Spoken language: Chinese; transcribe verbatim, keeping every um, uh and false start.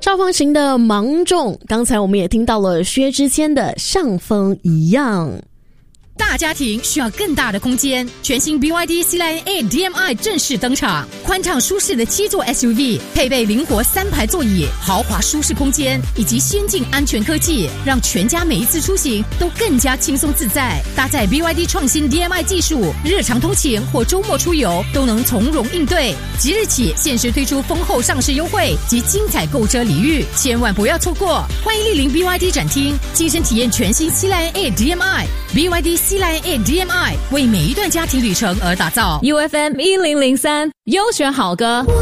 赵放行的芒种，刚才我们也听到了薛之谦的上风一样。 大家庭需要更大的空间，全新 B Y D C-Line A D M I 正式登场，宽敞舒适的七座 S U V， 配备灵活三排座椅、豪华舒适空间以及先进安全科技，让全家每一次出行都更加轻松自在。搭载 B Y D 创新 D M I 技术，日常通勤或周末出游都能从容应对。即日起限时推出丰厚上市优惠及精彩购车礼遇，千万不要错过！欢迎莅临 B Y D 展厅，亲身体验全新 C-Line A D M I。B Y D C-Line A D M I 为每一段家庭旅程而打造。 U F M 一零零三优选好歌。